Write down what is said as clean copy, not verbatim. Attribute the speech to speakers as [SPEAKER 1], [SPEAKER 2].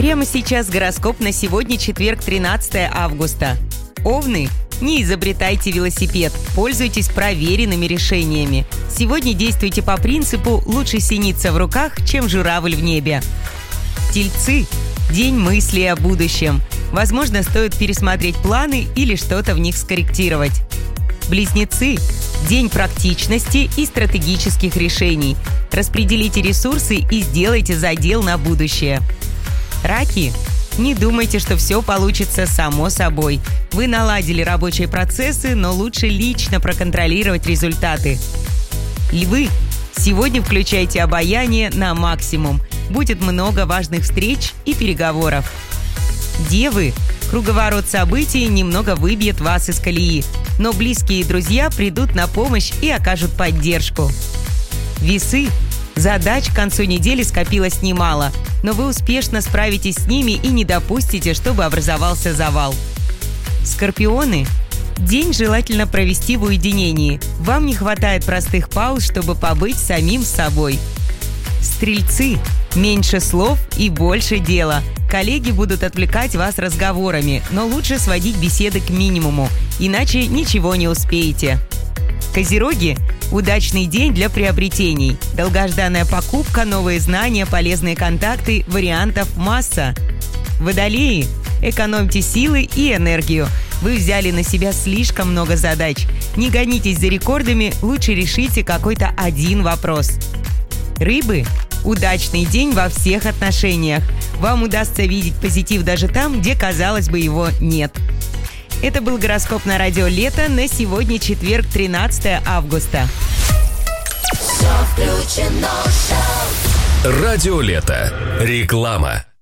[SPEAKER 1] Прямо сейчас гороскоп на сегодня, четверг, 13 августа. Овны, не изобретайте велосипед, пользуйтесь проверенными решениями. Сегодня действуйте по принципу «лучше синица в руках, чем журавль в небе». Тельцы, день мыслей о будущем. Возможно, стоит пересмотреть планы или что-то в них скорректировать. Близнецы, день практичности и стратегических решений. Распределите ресурсы и сделайте задел на будущее. Раки, не думайте, что все получится само собой. Вы наладили рабочие процессы, но лучше лично проконтролировать результаты. Львы, сегодня включайте обаяние на максимум. Будет много важных встреч и переговоров. Девы, круговорот событий немного выбьет вас из колеи, но близкие друзья придут на помощь и окажут поддержку. Весы, задач к концу недели скопилось немало, но вы успешно справитесь с ними и не допустите, чтобы образовался завал. Скорпионы, день желательно провести в уединении. Вам не хватает простых пауз, чтобы побыть самим собой. Стрельцы, меньше слов и больше дела. Коллеги будут отвлекать вас разговорами, но лучше сводить беседы к минимуму, иначе ничего не успеете. Козероги, удачный день для приобретений. Долгожданная покупка, новые знания, полезные контакты, вариантов масса. Водолеи, экономьте силы и энергию. Вы взяли на себя слишком много задач. Не гонитесь за рекордами, лучше решите какой-то один вопрос. Рыбы, удачный день во всех отношениях. Вам удастся видеть позитив даже там, где, казалось бы, его нет. Это был гороскоп на радио «Лето» на сегодня, четверг, 13 августа.
[SPEAKER 2] Радио «Лето». Реклама.